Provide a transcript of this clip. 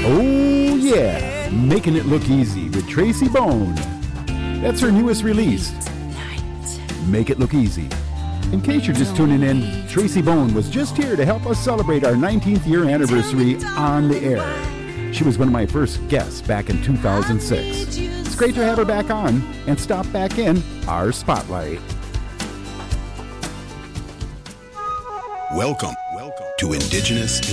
Oh yeah, Making It Look Easy with Tracy Bone. That's her newest release, Make It Look Easy. In case you're just tuning in, Tracy Bone was just here to help us celebrate our 19th year anniversary on the air. She was one of my first guests back in 2006. It's great to have her back on and stop back in our spotlight. Welcome to Indigenous